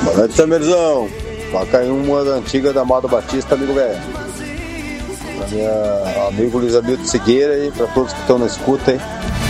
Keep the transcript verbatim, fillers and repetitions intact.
Boa noite, Samerzão. Toca aí uma antiga da Amado Batista, amigo velho. Pra meu amigo Luiz Hamilton Segueira aí, pra todos que estão na escuta aí.